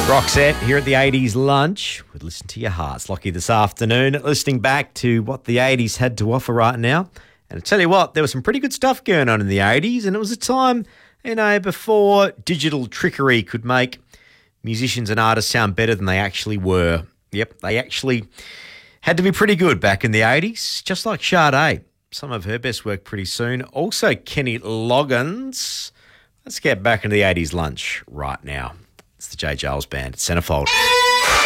Roxette here at the 80s lunch. We'd listen to your hearts. Lockie this afternoon, listening back to what the 80s had to offer right now. And I tell you what, there was some pretty good stuff going on in the 80s, and it was a time, before digital trickery could make musicians and artists sound better than they actually were. Yep, they actually had to be pretty good back in the 80s, just like Sade. Some of her best work pretty soon. Also, Kenny Loggins. Let's get back into the 80s lunch right now. It's the J. Giles Band at Centrefold.